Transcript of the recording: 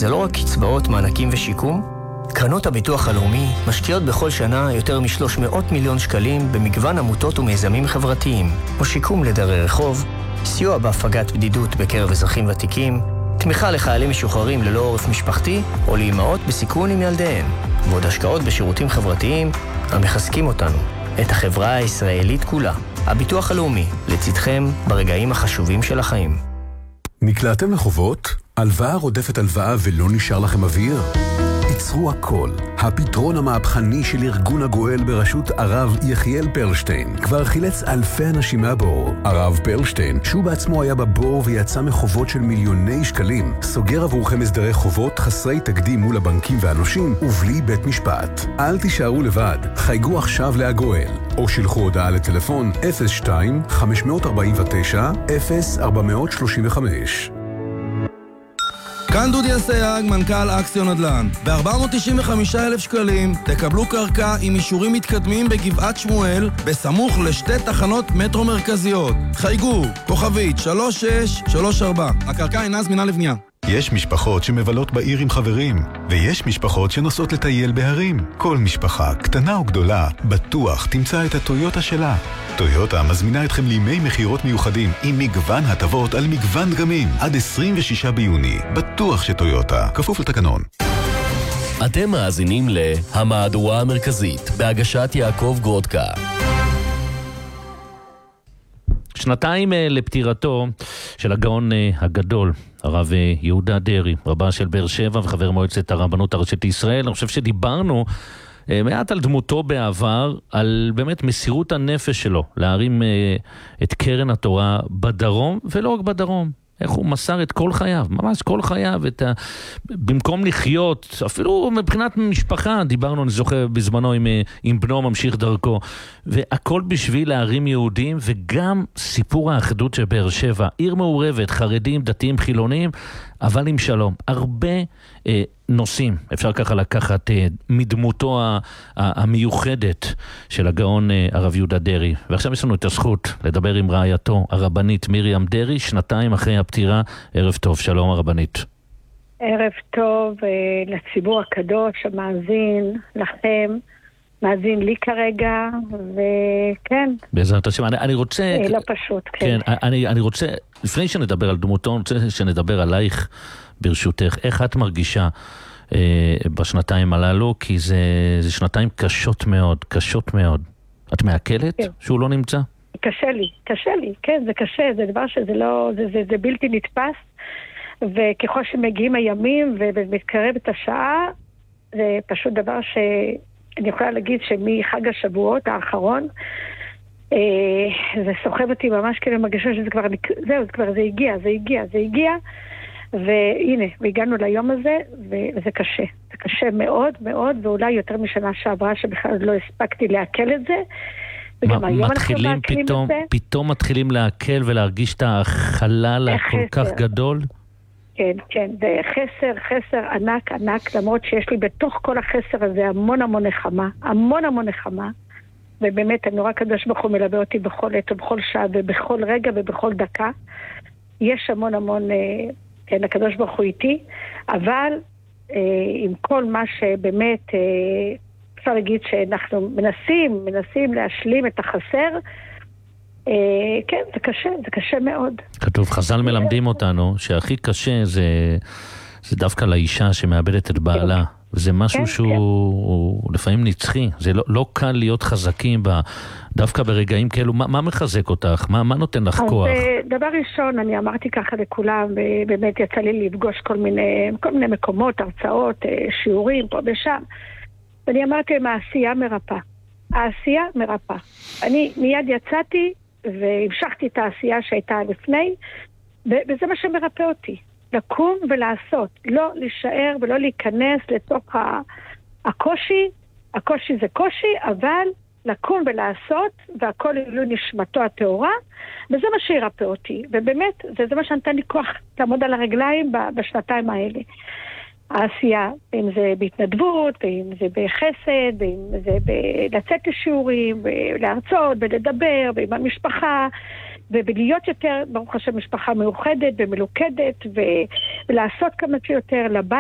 זה לא רק קצבאות, מענקים ושיקום? קרנות הביטוח הלאומי משקיעות בכל שנה יותר מ-300 מיליון שקלים במגוון עמותות ומיזמים חברתיים, כמו שיקום לדרי רחוב, סיוע בהפגת בדידות בקרב אזרחים ותיקים, תמיכה לחיילים משוחררים ללא עורף משפחתי או לאימהות בסיכון עם ילדיהן, ועוד השקעות בשירותים חברתיים המחזקים אותנו, את החברה הישראלית כולה. הביטוח הלאומי, לצדכם ברגעים החשובים של החיים. נקלעתם לחובות? הלוואה רודפת הלוואה ולא נשאר לכם אוויר? עצרו הכל. הפתרון המהפכני של ארגון הגואל בראשות הרב יחיאל פרלשטיין כבר חילץ אלפי אנשים מהבור. הרב פרלשטיין, שהוא בעצמו היה בבור ויצא מחובות של מיליוני שקלים, סוגר עבורכם הסדרי חובות חסרי תקדים מול הבנקים והנושים ובלי בית משפט. אל תישארו לבד. חייגו עכשיו להגואל או שלחו הודעה לטלפון 02-549-0435. כאן דודי אסייג, מנכ"ל אקסיון נדל"ן. ב-495,000 שקלים תקבלו קרקע עם אישורים מתקדמים בגבעת שמואל, בסמוך לשתי תחנות מטרו מרכזיות. חייגו, כוכבית 3634. הקרקע אינה זמינה לבנייה. יש משפחות שמבלות בעיר עם חברים, ויש משפחות שנוסעות לטייל בהרים. כל משפחה, קטנה או גדולה, בטוח תמצא את הטויוטה שלה. טויוטה מזמינה אתכם לימי מחירות מיוחדים עם מגוון הטבות על מגוון דגמים. עד 26 ביוני. בטוח שטויוטה. כפוף לתקנון. אתם מאזינים להמהדורה המרכזית בהגשת יעקב גרודקה. שנתיים לפטירתו של הגאון הגדול, הרב יהודה דרעי, רבה של באר שבע וחבר מועצת הרבנות הראשית לישראל. אני חושב שדיברנו מעט על דמותו בעבר, על באמת מסירות הנפש שלו להרים את קרן התורה בדרום, ולא רק בדרום. איך הוא מסר את כל חייו, ממש כל חייו, במקום לחיות, אפילו מבחינת משפחה, דיברנו, אני זוכר בזמנו עם בנו ממשיך דרכו, והכל בשביל להרים יהודים, וגם סיפור האחדות של באר שבע, עיר מעורבת, חרדים, דתיים, חילונים, אבל עם שלום. הרבה נושאים, אפשר ככה לקחת מדמותו המיוחדת של הגאון הרב יהודה דרעי. ועכשיו יש לנו את הזכות לדבר עם רעייתו, הרבנית מרים דרעי, שנתיים אחרי הפטירה. ערב טוב, שלום הרבנית. ערב טוב לציבור הקדוש, המאזין, לכם, מאזין לי כרגע, וכן. בעזרת השם, אני רוצה... לא פשוט, כן. אני רוצה, לפני שנדבר על דמותו, אני רוצה שנדבר עלייך ברשותך. איך את מרגישה בשנתיים הללו? כי זה שנתיים קשות מאוד, קשות מאוד. את מעכלת שהוא לא נמצא? קשה לי, כן, זה קשה, זה דבר שזה לא, זה בלתי נתפס, וככל שמגיעים הימים ומתקרב את השעה, זה פשוט דבר שאני יכולה להגיד שמחג השבועות האחרון, זה סוחב אותי ממש כאילו מרגישה שזה כבר, זהו, זה הגיע, והנה, והגענו ליום הזה, וזה קשה. זה קשה מאוד מאוד, ואולי יותר משנה שעברה שבכלל לא הספקתי לעכל את זה. וגם היום אנחנו מעכלים את זה. פתאום מתחילים לעכל ולהרגיש את החלל הכל כך גדול? כן, זה חסר ענק, למרות שיש לי בתוך כל החסר הזה המון נחמה, ובאמת, אני נורא קדוש ברוך הוא מלווה אותי בכל עת ובכל שעה ובכל רגע ובכל דקה. יש המון, כן, הקדוש ברוך הוא איתי, אבל עם כל מה שבאמת אפשר להגיד שאנחנו מנסים להשלים את החסר, כן, זה קשה מאוד. כתוב, חז"ל מלמדים אותנו שהכי קשה זה דווקא לאישה שמאבדת את בעלה. וזה משהו שהוא לפעמים נצחי. זה לא קל להיות חזקים דווקא ברגעים כאלו. מה מחזק אותך? מה נותן לך כוח? דבר ראשון, אני אמרתי ככה לכולם, ובאמת יצא לי לפגוש כל מיני מקומות, הרצאות, שיעורים פה ושם. ואני אמרתי, העשייה מרפא. אני מיד יצאתי והמשכתי את העשייה שהייתה לפני, וזה מה שמרפא אותי. לקום ולעשות, לא להישאר ולא להיכנס לתוך הקושי. הקושי זה קושי, אבל לקום ולעשות, והכל עילוי נשמתו התאורה, וזה מה שירפא אותי. ובאמת, זה מה שנתן לי כוח לעמוד על הרגליים בשנתיים האלה. העשייה, אם זה בהתנדבות, אם זה בחסד, אם זה לצאת לשיעורים, להרצות, ולדבר, ועם המשפחה, ובלהיות יותר, ברוך השם, משפחה מאוחדת ומלוכדת, ולעשות כמה שיותר לבית.